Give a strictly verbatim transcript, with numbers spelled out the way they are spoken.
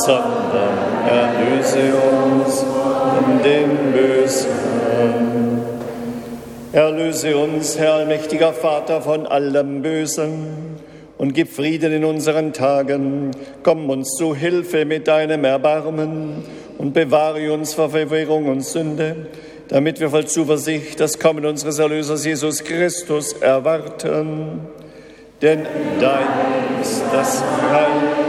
sondern erlöse uns von dem Bösen. Erlöse uns, Herr allmächtiger Vater, von allem Bösen und gib Frieden in unseren Tagen. Komm uns zu Hilfe mit deinem Erbarmen und bewahre uns vor Verwirrung und Sünde, damit wir voll Zuversicht das Kommen unseres Erlösers Jesus Christus erwarten. Denn dein ist das Reich